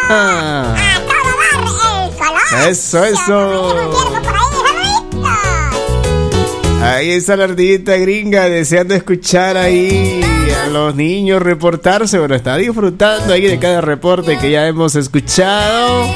Eso. Ahí está la ardillita gringa deseando escuchar ahí a los niños reportarse. Bueno, está disfrutando ahí de cada reporte que ya hemos escuchado.